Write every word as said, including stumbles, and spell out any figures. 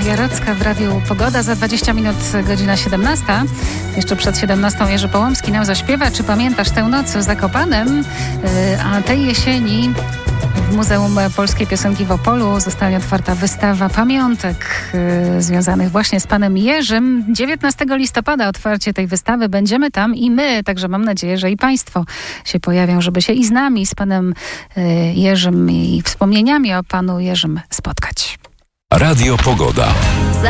Jarocka w Radiu Pogoda. Za dwadzieścia minut godzina siedemnasta. Jeszcze przed siedemnastą Jerzy Połomski nam zaśpiewa. Czy pamiętasz tę noc w Zakopanem? A tej jesieni w Muzeum Polskiej Piosenki w Opolu zostanie otwarta wystawa pamiątek y, związanych właśnie z panem Jerzym. dziewiętnastego listopada otwarcie tej wystawy. Będziemy tam i my, także mam nadzieję, że i państwo się pojawią, żeby się i z nami, z panem y, Jerzym i wspomnieniami o panu Jerzym spotkać. Radio Pogoda.